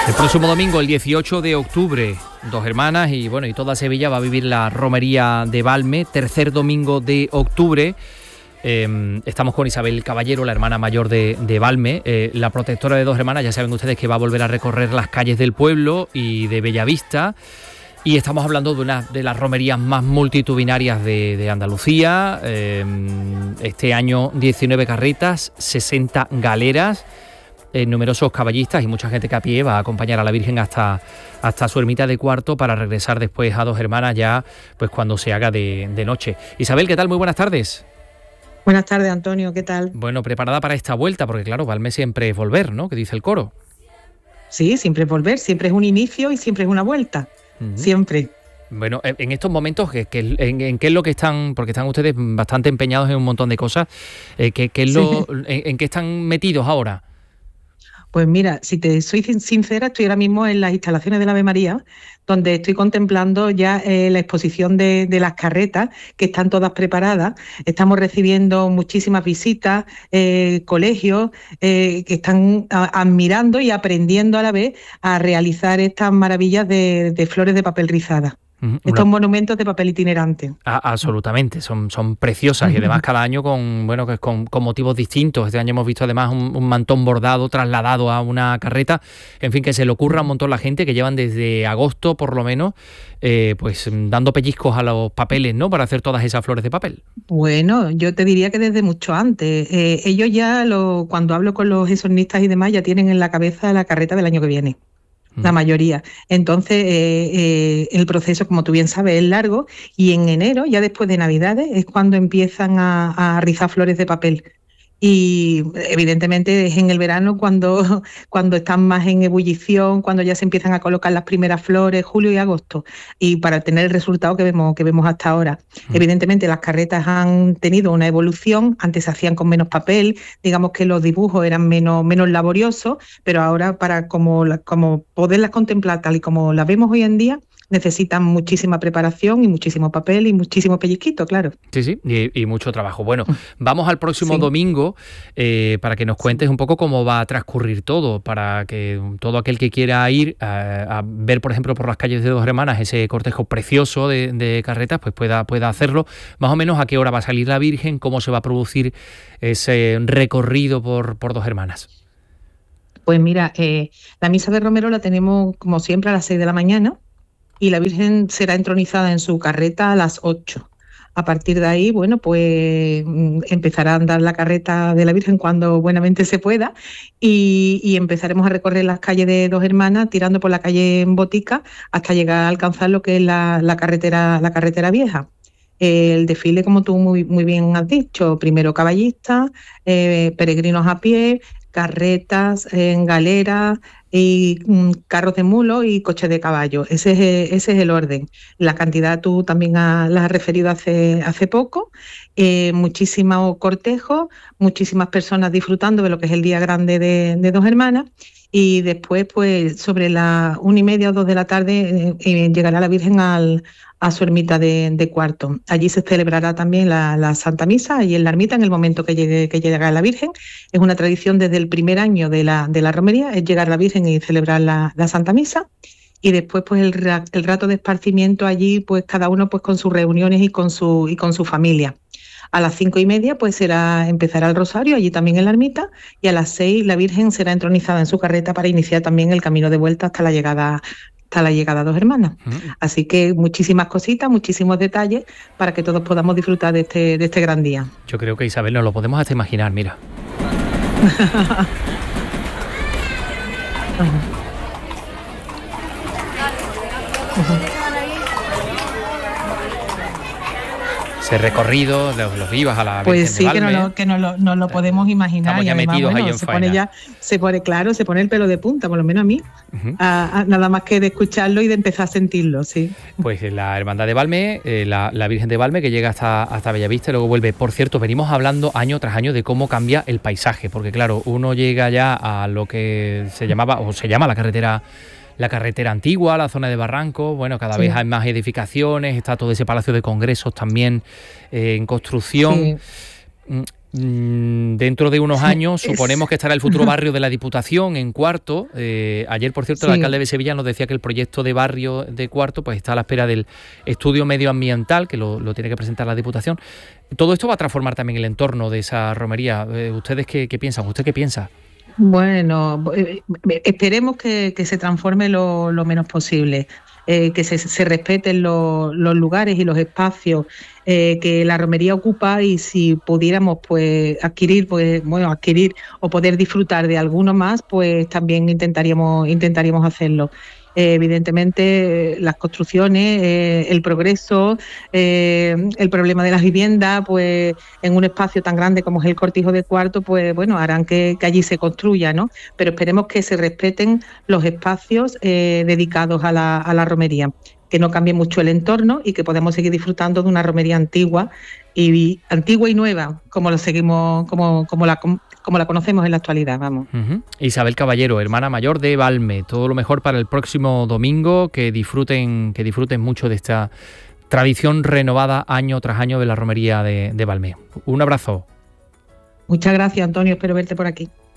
El próximo domingo, el 18 de octubre, Dos Hermanas y toda Sevilla va a vivir la romería de Valme, tercer domingo de octubre. Estamos con Isabel Caballero, la hermana mayor de Valme, la protectora de Dos Hermanas. Ya saben ustedes que va a volver a recorrer las calles del pueblo y de Bellavista. Y estamos hablando de una de las romerías más multitudinarias de Andalucía. Este año 19 carretas, 60 galeras, numerosos caballistas y mucha gente que a pie va a acompañar a la Virgen hasta su ermita de Cuarto para regresar después a Dos Hermanas ya pues cuando se haga de noche. Isabel, ¿qué tal? Muy buenas tardes. Buenas tardes, Antonio, ¿qué tal? Bueno, preparada para esta vuelta, porque claro, Valme siempre es volver, ¿no? Que dice el coro. Sí, siempre es volver, siempre es un inicio y siempre es una vuelta. Siempre. Bueno, en estos momentos, ¿en qué es lo que están? Porque están ustedes bastante empeñados en un montón de cosas. ¿En qué están metidos ahora? Pues mira, si te soy sincera, estoy ahora mismo en las instalaciones del Ave María, donde estoy contemplando ya la exposición de las carretas, que están todas preparadas. Estamos recibiendo muchísimas visitas, colegios que están admirando y aprendiendo a la vez a realizar estas maravillas de flores de papel rizada. Estos monumentos de papel itinerante. Absolutamente, son preciosas y además cada año con motivos distintos. Este año hemos visto además un mantón bordado trasladado a una carreta. En fin, que se le ocurra un montón la gente que llevan desde agosto por lo menos pues dando pellizcos a los papeles, ¿no? Para hacer todas esas flores de papel. Bueno, yo te diría que desde mucho antes. Ellos ya, cuando hablo con los exornistas y demás, ya tienen en la cabeza la carreta del año que viene. La mayoría. Entonces, el proceso, como tú bien sabes, es largo y en enero, ya después de Navidades, es cuando empiezan a rizar flores de papel. Y evidentemente es en el verano cuando están más en ebullición, cuando ya se empiezan a colocar las primeras flores, julio y agosto, y para tener el resultado que vemos hasta ahora. Evidentemente las carretas han tenido una evolución, antes se hacían con menos papel, digamos que los dibujos eran menos laboriosos, pero ahora para como poderlas contemplar tal y como las vemos hoy en día, necesitan muchísima preparación y muchísimo papel y muchísimo pellizquito, claro. Sí, y mucho trabajo. Bueno, vamos al próximo domingo para que nos cuentes un poco cómo va a transcurrir todo, para que todo aquel que quiera ir a ver, por ejemplo, por las calles de Dos Hermanas ese cortejo precioso de carretas, pues pueda hacerlo. Más o menos a qué hora va a salir la Virgen, cómo se va a producir ese recorrido por Dos Hermanas. Pues mira, la misa de Romero la tenemos como siempre a las 6 de la mañana. Y la Virgen será entronizada en su carreta a las 8. A partir de ahí, pues empezará a andar la carreta de la Virgen cuando buenamente se pueda y empezaremos a recorrer las calles de Dos Hermanas, tirando por la calle en Botica hasta llegar a alcanzar lo que es la carretera vieja. El desfile, como tú muy bien has dicho, primero caballistas, peregrinos a pie, carretas en galera y carros de mulo y coches de caballo. Ese es el orden. La cantidad tú también la has referido hace poco. Muchísimos cortejos, muchísimas personas disfrutando de lo que es el día grande de Dos Hermanas. Y después, pues sobre las 1:30 o 2 de la tarde, llegará la Virgen a su ermita de Cuarto. Allí se celebrará también la Santa Misa, allí en la ermita, en el momento que llegue la Virgen. Es una tradición desde el primer año de la romería, es llegar la Virgen y celebrar la Santa Misa. Y después, pues el rato de esparcimiento allí, pues cada uno pues con sus reuniones y con su familia. A las 5:30 pues empezará el rosario allí también en la ermita y a las 6 la Virgen será entronizada en su carreta para iniciar también el camino de vuelta hasta la llegada a Dos Hermanas. Así que muchísimas cositas, muchísimos detalles para que todos podamos disfrutar de este gran día. Yo creo que, Isabel, nos lo podemos hasta imaginar, mira. Ese recorrido, los vivas a la Virgen pues sí, de Valme. que nos lo podemos imaginar. Estamos ya además, metidos ahí en faena. Se pone el pelo de punta, por lo menos a mí. Nada más que de escucharlo y de empezar a sentirlo, sí. Pues la Hermandad de Valme, la Virgen de Valme, que llega hasta Bellavista y luego vuelve. Por cierto, venimos hablando año tras año de cómo cambia el paisaje, porque claro, uno llega ya a lo que se llama la carretera antigua, la zona de Barranco. Bueno, cada vez hay más edificaciones, está todo ese Palacio de Congresos también en construcción. Dentro de unos años suponemos que estará el futuro barrio de la Diputación en Cuarto. Ayer, por cierto, el alcalde de Sevilla nos decía que el proyecto de barrio de Cuarto pues está a la espera del estudio medioambiental, que lo tiene que presentar la Diputación. Todo esto va a transformar también el entorno de esa romería. ¿Ustedes qué piensan? ¿Usted qué piensa? Bueno, esperemos que se transforme lo menos posible. Que se respeten los lugares y los espacios que la romería ocupa, y si pudiéramos adquirir o poder disfrutar de alguno más, pues también intentaríamos hacerlo. Evidentemente, las construcciones, el progreso, el problema de las viviendas, pues en un espacio tan grande como es el Cortijo de Cuarto, pues bueno, harán que allí se construya, ¿no? Pero esperemos que se respeten los espacios dedicados a la romería, que no cambie mucho el entorno y que podamos seguir disfrutando de una romería antigua y nueva, como la conocemos en la actualidad, vamos. Isabel Caballero, hermana mayor de Valme, todo lo mejor para el próximo domingo, que disfruten mucho de esta tradición renovada año tras año de la romería de Valme. Un abrazo. Muchas gracias, Antonio, espero verte por aquí.